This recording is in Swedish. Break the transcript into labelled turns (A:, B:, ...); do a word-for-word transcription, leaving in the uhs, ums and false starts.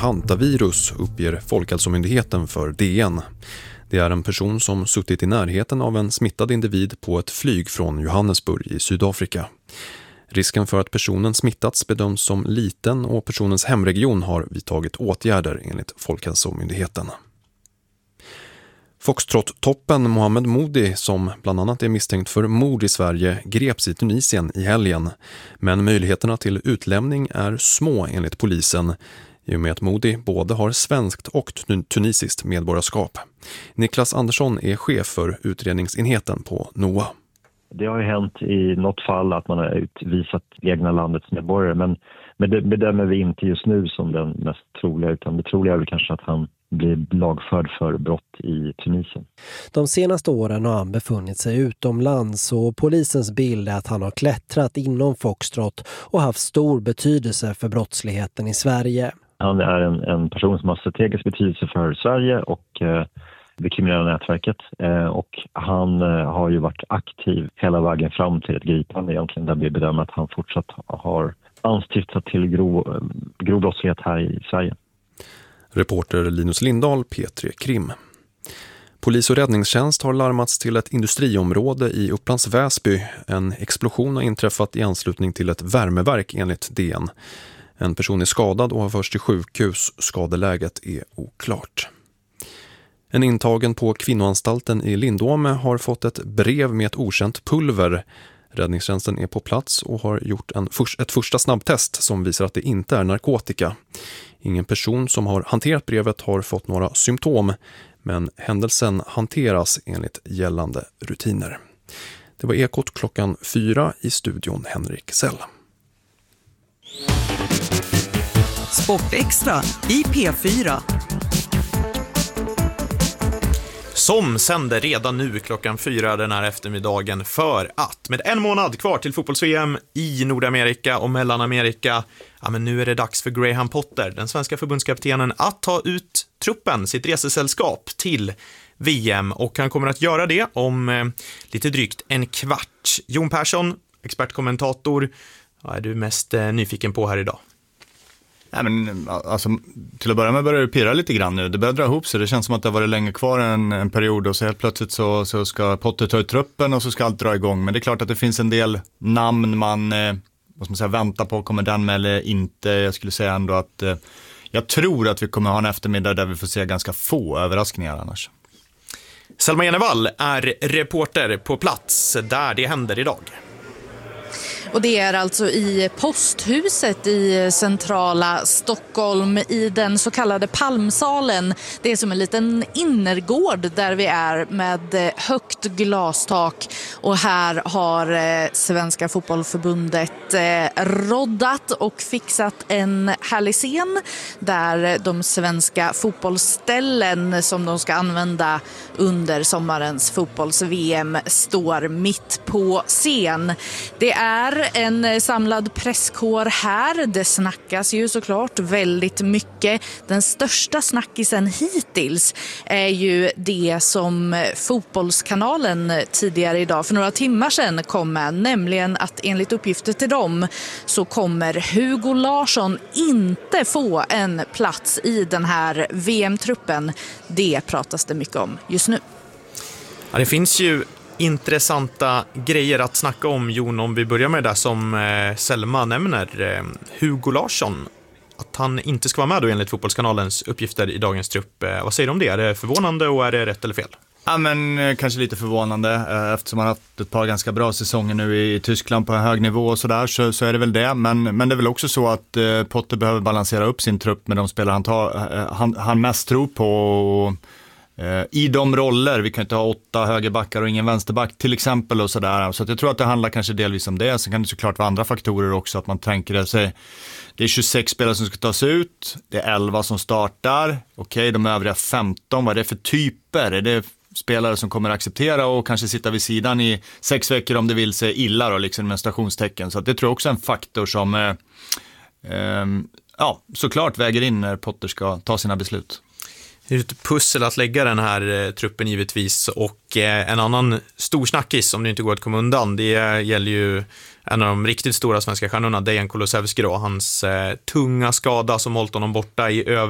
A: hantavirus, uppger Folkhälsomyndigheten för D N. Det är en person som suttit i närheten av en smittad individ på ett flyg från Johannesburg i Sydafrika. Risken för att personen smittats bedöms som liten och personens hemregion har vidtagit åtgärder enligt Folkhälsomyndigheten. Foxtrot-toppen Mohamed Moudi, som bland annat är misstänkt för mord i Sverige, greps i Tunisien i helgen. Men möjligheterna till utlämning är små enligt polisen, i och med att Moudi både har svenskt och tunisiskt medborgarskap. Niklas Andersson är chef för utredningsenheten på N O A.
B: Det har ju hänt i något fall att man har utvisat egna landets medborgare, men, men det bedömer vi inte just nu som den mest troliga, utan det troliga är väl kanske att han blir lagförd för brott i Tunisien.
C: De senaste åren har han befunnit sig utomlands och polisens bild är att han har klättrat inom Foxtrot och haft stor betydelse för brottsligheten i Sverige.
B: Han är en, en person som har strategisk betydelse för Sverige och eh, det kriminella nätverket eh, och han eh, har ju varit aktiv hela vägen fram till ett gripande egentligen, där vi bedömer att han fortsatt har anstiftat till grov, grov brottslighet här i Sverige.
A: Reporter Linus Lindahl, P tre Krim. Polis- och räddningstjänst har larmats till ett industriområde i Upplands Väsby. En explosion har inträffat i anslutning till ett värmeverk enligt D N. En person är skadad och har först till sjukhus. Skadeläget är oklart. En intagen på kvinnoanstalten i Lindome har fått ett brev med ett okänt pulver. Räddningstjänsten är på plats och har gjort en för- ett första snabbtest som visar att det inte är narkotika. Ingen person som har hanterat brevet har fått några symptom, men händelsen hanteras enligt gällande rutiner. Det var Ekot klockan fyra, i studion Henrik Sell.
D: Sportextra i P fyra.
E: Som sänder redan nu klockan fyra den här eftermiddagen för att med en månad kvar till fotbolls-V M i Nordamerika och Mellanamerika, ja men nu är det dags för Graham Potter, den svenska förbundskaptenen, att ta ut truppen, sitt resesällskap till V M, och han kommer att göra det om eh, lite drygt en kvart. Jon Persson, expertkommentator, vad är du mest eh, nyfiken på här idag?
F: Nej, men, alltså, till att börja med börjar det pirra lite grann nu. Det börjar dra ihop sig. Det känns som att det har varit länge kvar en, en period och så helt plötsligt så, så ska Potter ta ut truppen och så ska allt dra igång. Men det är klart att det finns en del namn man, eh, vad ska man säga, väntar på. Kommer den med eller inte? Jag skulle säga ändå att eh, jag tror att vi kommer ha en eftermiddag där vi får se ganska få överraskningar annars.
E: Selma Jenevall är reporter på plats där det händer idag.
G: Och det är alltså i posthuset i centrala Stockholm, i den så kallade Palmsalen. Det är som en liten innergård där vi är med högt glastak. Och här har Svenska fotbollförbundet roddat och fixat en härlig scen där de svenska fotbollsställen som de ska använda under sommarens fotbolls-V M står mitt på scen. Det är en samlad presskår här. Det snackas ju såklart väldigt mycket. Den största snackisen hittills är ju det som Fotbollskanalen tidigare idag för några timmar sedan kom med, nämligen att enligt uppgifter till dem så kommer Hugo Larsson inte få en plats i den här V M-truppen. Det pratas det mycket om just nu.
E: Ja, det finns ju intressanta grejer att snacka om, Jon, om vi börjar med det som eh, Selma nämner, eh, Hugo Larsson, att han inte ska vara med då enligt Fotbollskanalens uppgifter i dagens trupp. Eh, vad säger du om det? Är det förvånande och är det rätt eller fel?
F: Ja, men eh, kanske lite förvånande eh, eftersom han har haft ett par ganska bra säsonger nu i, i Tyskland på en hög nivå och sådär, så, så är det väl det. Men, men det är väl också så att eh, Potter behöver balansera upp sin trupp med de spelare han, tar, eh, han, han mest tror på och, i de roller, vi kan inte ha åtta högerbackar och ingen vänsterback till exempel och sådär, så att jag tror att det handlar kanske delvis om det. Sen kan det såklart vara andra faktorer också, att man tänker sig, det är tjugosex spelare som ska tas ut, det är elva som startar, okej, de övriga femton, vad är det för typer? Är det spelare som kommer att acceptera och kanske sitta vid sidan i sex veckor om det vill sig illa då, liksom med stationstecken, så att det tror jag också är en faktor som eh, eh, ja, såklart väger in när Potter ska ta sina beslut.
E: Det är ett pussel att lägga den här eh, truppen givetvis, och eh, en annan stor snackis som det inte går att komma undan, det eh, gäller ju en av de riktigt stora svenska stjärnorna, Dejan Kulusevski då, hans eh, tunga skada som hållit honom borta i över